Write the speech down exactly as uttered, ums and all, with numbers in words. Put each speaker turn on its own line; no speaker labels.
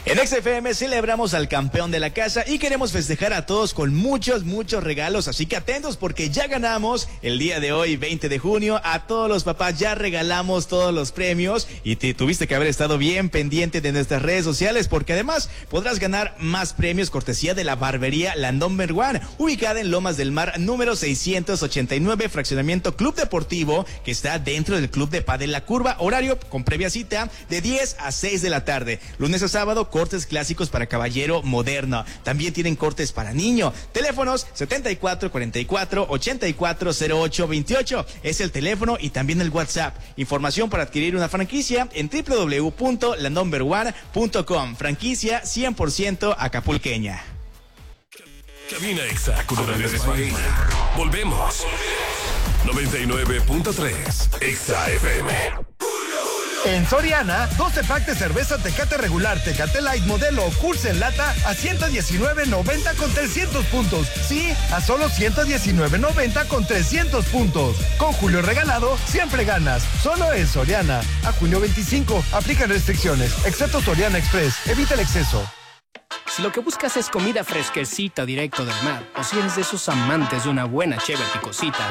En X F M celebramos al campeón de la casa y queremos festejar a todos con muchos, muchos regalos, así que atentos porque ya ganamos el día de hoy, veinte de junio, a todos los papás ya regalamos todos los premios y te tuviste que haber estado bien pendiente de nuestras redes sociales porque además podrás ganar más premios cortesía de la barbería La Number One, ubicada en Lomas del Mar número seiscientos ochenta y nueve, fraccionamiento Club Deportivo, que está dentro del Club de Padel La Curva, horario con previa cita de diez a seis de la tarde, lunes a sábado, cortes clásicos para caballero moderno. También tienen cortes para niño. Teléfonos setenta y cuatro cuarenta y cuatro ochenta y cuatro cero ocho veintiocho. Es el teléfono y también el WhatsApp. Información para adquirir una franquicia en doble u doble u doble u punto la number one punto com. Franquicia cien por ciento acapulqueña.
Cabina Exa con Horario de Faena. Volvemos. noventa y nueve punto tres Exa F M.
En Soriana, doce pack de cerveza Tecate regular, Tecate Light modelo Curse en lata a ciento diecinueve noventa con trescientos puntos. Sí, a solo ciento diecinueve noventa con trescientos puntos. Con Julio regalado, siempre ganas. Solo en Soriana. A junio veinticinco, aplican restricciones, excepto Soriana Express. Evita el exceso.
Si lo que buscas es comida fresquecita directo del mar, o si eres de esos amantes de una buena cheve picosita,